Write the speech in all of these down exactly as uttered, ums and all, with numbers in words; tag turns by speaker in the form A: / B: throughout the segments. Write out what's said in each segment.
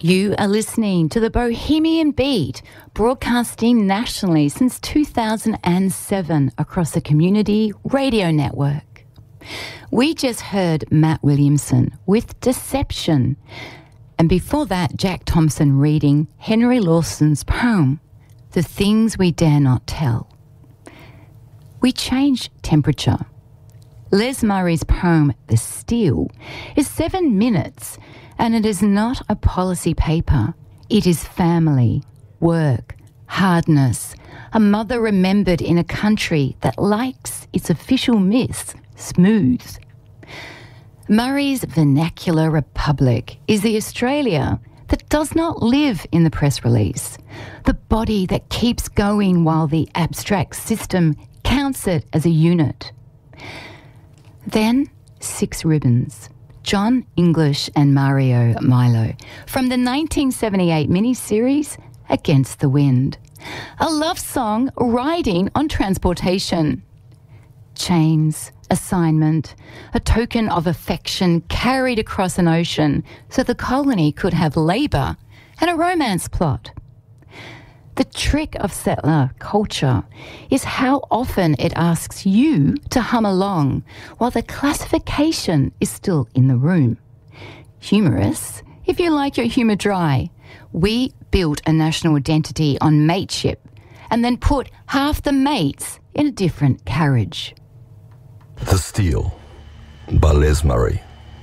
A: You are listening to the Bohemian Beat, broadcasting nationally since two thousand seven across the Community Radio Network. We just heard Matt Williamson with Deception, and before that, Jack Thompson reading Henry Lawson's poem, The Things We Dare Not Tell. We change temperature. Les Murray's poem, The Steel, is seven minutes, and it is not a policy paper. It is family, work, hardness, a mother remembered in a country that likes its official myths smooth. Murray's vernacular republic is the Australia that does not live in the press release, the body that keeps going while the abstract system counts it as a unit. Then, Six Ribbons, John English and Mario Milo, from the nineteen seventy-eight miniseries Against the Wind, a love song riding on transportation. Chains, assignment, a token of affection carried across an ocean so the colony could have labour and a romance plot. The trick of settler culture is how often it asks you to hum along while the classification is still in the room. Humorous, if you like your humour dry. We built a national identity on mateship and then put half the mates in a different carriage.
B: The Steel by Les Murray.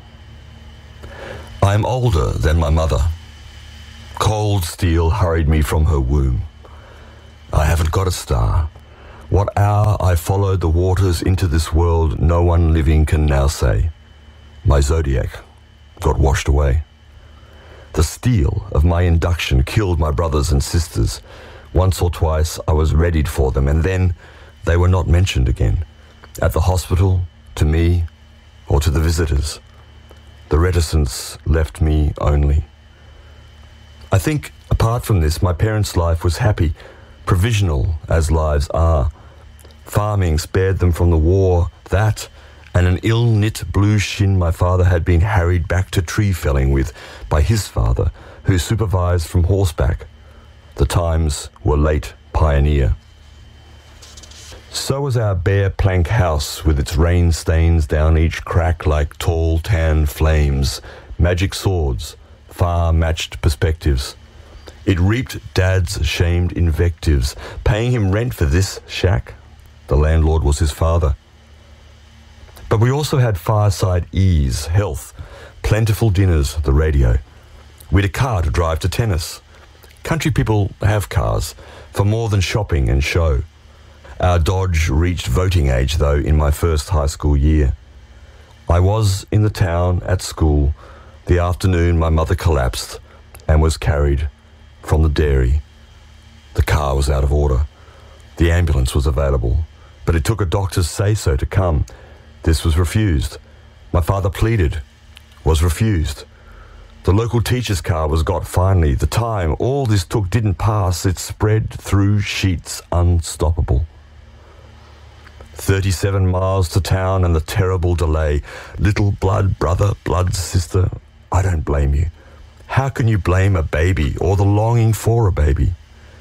B: I am older than my mother. Cold steel hurried me from her womb. I haven't got a star. What hour I followed the waters into this world, no one living can now say. My zodiac got washed away. The steel of my induction killed my brothers and sisters. Once or twice I was readied for them, and then they were not mentioned again. At the hospital, to me, or to the visitors. The reticence left me only. I think, apart from this, my parents' life was happy, provisional as lives are. Farming spared them from the war, that, and an ill-knit blue shin my father had been harried back to tree felling with by his father, who supervised from horseback. The times were late pioneer. So was our bare plank house with its rain stains down each crack like tall tan flames, magic swords, far-matched perspectives. It reaped Dad's shamed invectives, paying him rent for this shack. The landlord was his father. But we also had fireside ease, health, plentiful dinners, the radio. We'd a car to drive to tennis. Country people have cars for more than shopping and show. Our Dodge reached voting age, though, in my first high school year. I was in the town at school. The afternoon my mother collapsed and was carried from the dairy. The car was out of order. The ambulance was available, but it took a doctor's say-so to come. This was refused. My father pleaded, was refused. The local teacher's car was got finally. The time all this took didn't pass. It spread through sheets unstoppable. Thirty-seven miles to town and the terrible delay. Little blood brother, blood sister, I don't blame you. How can you blame a baby or the longing for a baby?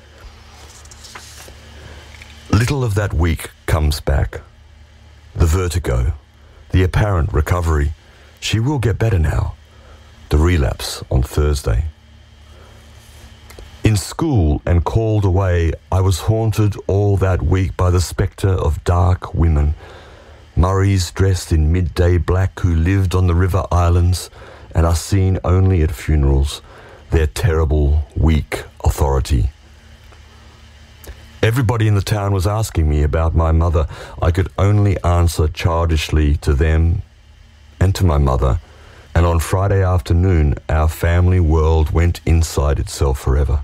B: Little of that week comes back. The vertigo, the apparent recovery. She will get better now. The relapse on Thursday. In school and called away, I was haunted all that week by the spectre of dark women. Murrays dressed in midday black who lived on the river islands and are seen only at funerals, their terrible, weak authority. Everybody in the town was asking me about my mother. I could only answer childishly to them and to my mother, and on Friday afternoon our family world went inside itself forever.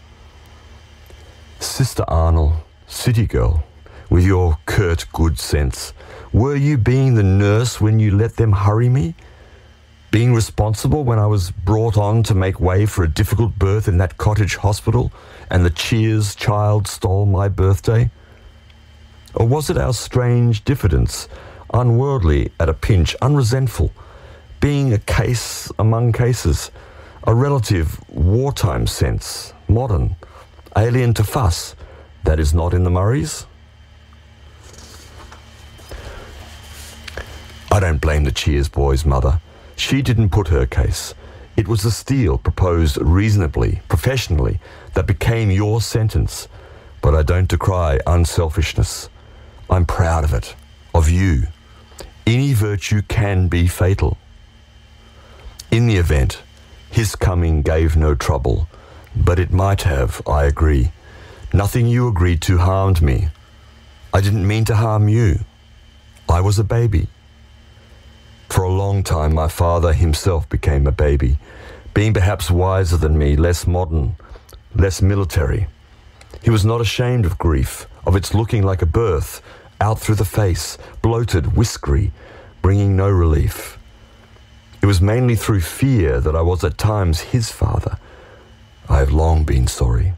B: Sister Arnold, city girl, with your curt good sense, were you being the nurse when you let them hurry me? Being responsible when I was brought on to make way for a difficult birth in that cottage hospital and the Cheers child stole my birthday? Or was it our strange diffidence, unworldly at a pinch, unresentful, being a case among cases, A relative wartime sense, modern, alien to fuss, that is not in the Murrays? I don't blame the Cheers boys' mother. She didn't put her case. It was the steel proposed reasonably, professionally, that became your sentence. But I don't decry unselfishness. I'm proud of it, of you. Any virtue can be fatal. In the event, his coming gave no trouble, but it might have, I agree. Nothing you agreed to harmed me. I didn't mean to harm you. I was a baby. For a long time, my father himself became a baby, being perhaps wiser than me, less modern, less military. He was not ashamed of grief, of its looking like a birth, out through the face, bloated, whiskery, bringing no relief. It was mainly through fear that I was at times his father. I have long been sorry.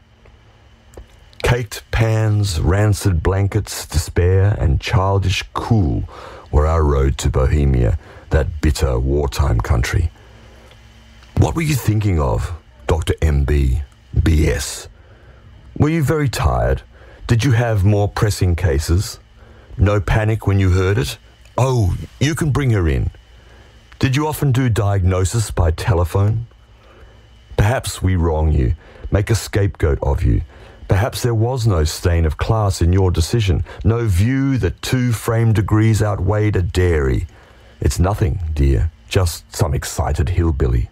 B: Caked pans, rancid blankets, despair, and childish cool were our road to Bohemia, that bitter wartime country. What were you thinking of, Doctor M B, B S? Were you very tired? Did you have more pressing cases? No panic when you heard it? Oh, you can bring her in. Did you often do diagnosis by telephone? Perhaps we wrong you, make a scapegoat of you. Perhaps there was no stain of class in your decision, no view that two frame degrees outweighed a dairy. It's nothing, dear, just some excited hillbilly.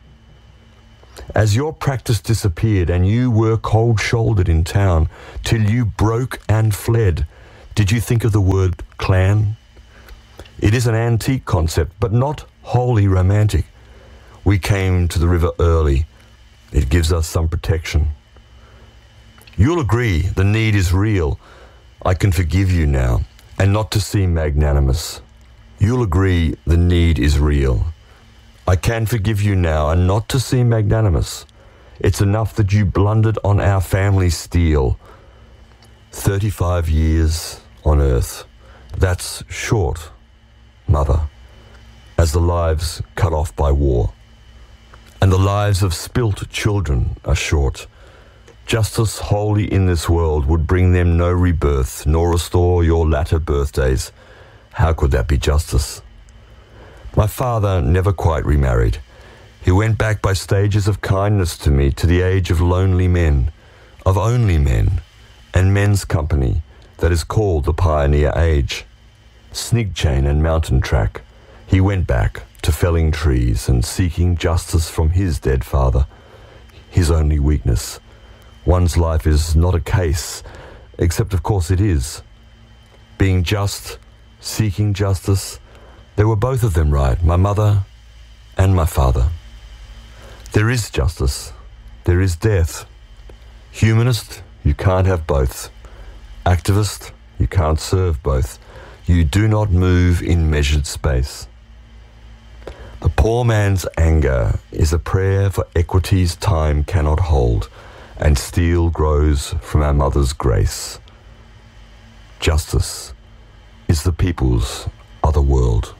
B: As your practice disappeared and you were cold-shouldered in town till you broke and fled, did you think of the word clan? It is an antique concept, but not wholly romantic. We came to the river early. It gives us some protection. You'll agree the need is real. I can forgive you now, and not to seem magnanimous. You'll agree the need is real. I can forgive you now, and not to seem magnanimous. It's enough that you blundered on our family steel. Thirty-five years on earth. That's short, Mother, as the lives cut off by war. And the lives of spilt children are short. Justice wholly in this world would bring them no rebirth, nor restore your latter birthdays. How could that be justice? My father never quite remarried. He went back by stages of kindness to me to the age of lonely men, of only men, and men's company that is called the pioneer age. Snigchain and mountain track, he went back to felling trees and seeking justice from his dead father, his only weakness. One's life is not a case, except of course it is. Being just, seeking justice, they were both of them right, my mother and my father. There is justice, there is death. Humanist, you can't have both. Activist, you can't serve both. You do not move in measured space. The poor man's anger is a prayer for equity's time cannot hold, and steel grows from our mother's grace. Justice is the people's other world.